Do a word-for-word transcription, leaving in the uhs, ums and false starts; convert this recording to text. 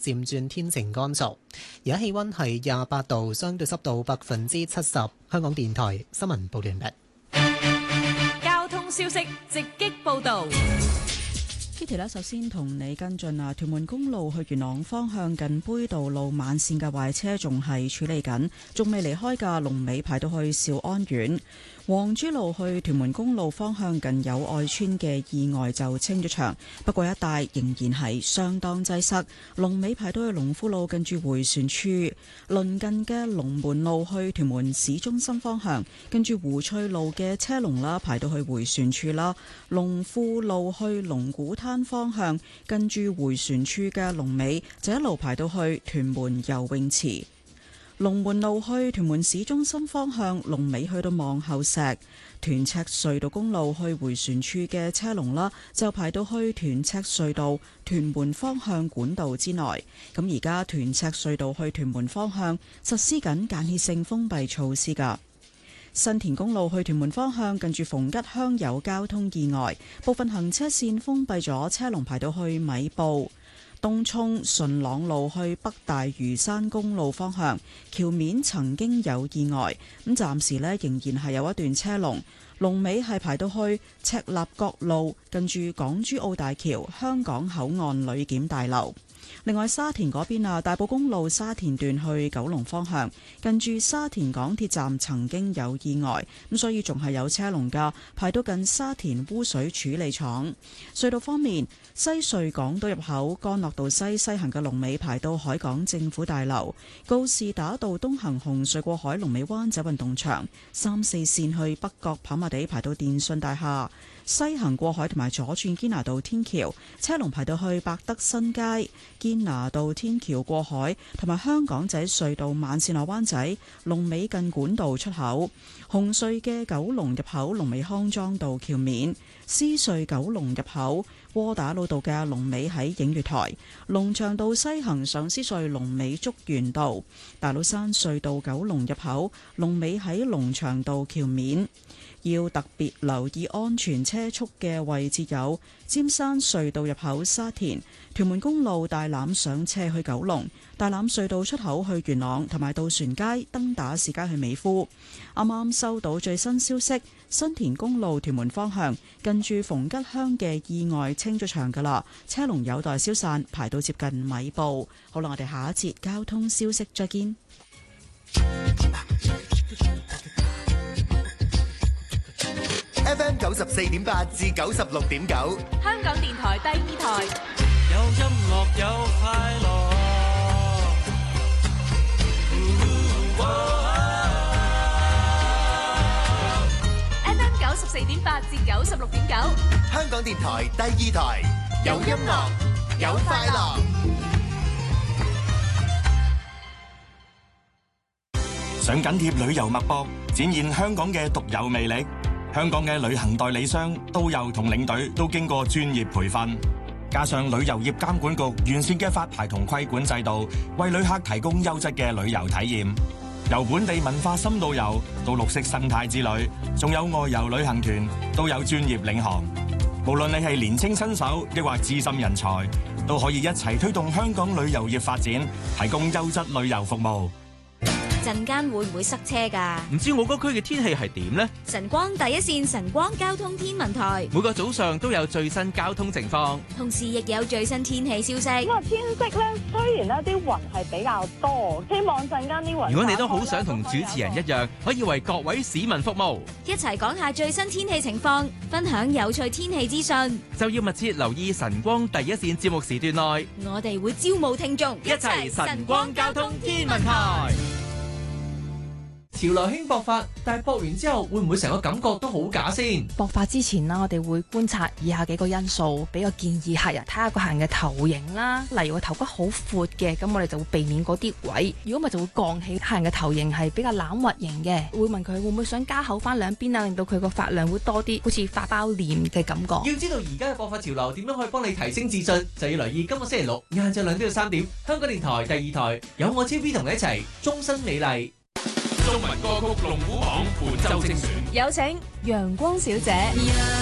漸轉天晴乾燥。而家氣溫係廿八度，相對濕度百分之七十。香港電台新聞報道完畢。 交通消息直擊報道。 Kitty 咧，首先同你跟進啊，屯門公路去元朗方向近杯渡路慢線嘅壞車仲係處理緊，仲未離開嘅龍尾排到去兆安苑。黃珠路去屯門公路方向近友愛村嘅意外就清咗場，不過一帶仍然係相當擠塞，龍尾排到去龍富路近住迴旋處。鄰近嘅龍門路去屯門市中心方向，跟住湖翠路嘅車龍啦，排到去迴旋處啦。龍富路去龍鼓灘方向，跟住迴旋處嘅龍尾就一路排到去屯門游泳池。龍門路去屯門市中心方向，龍尾去到望后石。屯赤隧道公路去迴旋處嘅車龍啦，就排到去屯赤隧道屯門方向管道之內。咁而家屯赤隧道去屯門方向實施緊間歇性封閉措施㗎。新田公路去屯門方向，近住逢吉鄉有交通意外，部分行車線封閉咗，車龍排到去米埔。東涌順朗路去北大嶼山公路方向，橋面曾經有意外，咁暫時呢仍然係有一段車龍，龍尾係排到去赤鱲角路，近住港珠澳大橋香港口岸旅檢大樓。另外沙田嗰邊啊，大埔公路沙田段去九龍方向，近住沙田港鐵站曾經有意外，咁所以仲係有車龍噶，排到近沙田污水處理廠。隧道方面，西隧港島入口干諾道西西行嘅龍尾排到海港政府大樓，告士打道東行紅隧過海龍尾灣仔運動場，三四線去北角跑馬地排到電訊大廈。西行過海同埋左轉堅拿道天橋，車龍排到去百德新街；堅拿道天橋過海同埋香港仔隧道慢線落灣仔，龍尾近管道出口。紅隧嘅九龍入口龍尾康莊道橋面，獅隧九龍入口窩打老道嘅龍尾喺映月台，龍翔道西行上獅隧龍尾竹園道，大老山隧道九龍入口龍尾喺龍翔道橋面。要特別留意安全車速嘅位置有尖山隧道入口沙田、屯門公路大欖上斜去九龍、大欖隧道出口去元朗，同埋渡船街登打士街去美孚。啱啱收到最新消息，新田公路屯門方向近住逢吉鄉嘅意外清咗場㗎喇，車龍有待消散，排到接近米埔。好啦，我哋下一節交通消息再見。 F M 九十四點八至九十六點九， 香港電台第二台， 有音樂有快樂。 F M 九十四點八至九十六點九， 香港電台第二台，有音樂有快樂。 想緊貼旅遊脈搏，展現香港嘅獨有魅力。香港嘅旅行代理商、導遊同領隊都經過專業培訓，加上旅遊業監管局完善嘅發牌同規管制度，為旅客提供優質嘅旅遊體驗。由本地文化深度遊到綠色生態之旅，仲有外遊旅行團，都有專業領航。無論你係年青新手，抑或資深人才，都可以一齊推動香港旅遊業發展，提供優質旅遊服務。 陣間會唔會塞車㗎？ 唔知我嗰區嘅天氣係點呢？ 晨光第一線晨光交通天文台每個早上都有最新交通情況， 同時亦有最新天氣消息。 咁啊，天色咧雖然呢啲雲係比較多，希望陣間啲雲。 如果你都好想同主持人一樣，可以為各位市民服務， 一齊講下最新天氣情況，分享有趣天氣資訊， 就要密切留意晨光第一線節目時段內， 我哋會招募聽眾， 一齊晨光交通天文台。 潮流興搏發，但係搏完之後會唔會成個感覺都好假先？ 搏發之前啦，我哋會觀察以下幾個因素，俾個建議客人睇下個客人嘅頭型啦。例如個頭骨好闊嘅，咁我哋就會避免嗰啲位。如果咪就會降起客人嘅頭型係比較欖核型嘅，會問佢會唔會想加厚翻兩邊啊，令到佢個髮量會多啲，好似發包臉嘅感覺。 要知道而家嘅搏發潮流點樣可以幫你提升自信，就要留意今個星期六晏晝兩點到三點，香港電台第二台有我超 B 同你一齊終身美麗。 中文歌曲龍虎榜本周精選， 有請陽光小姐。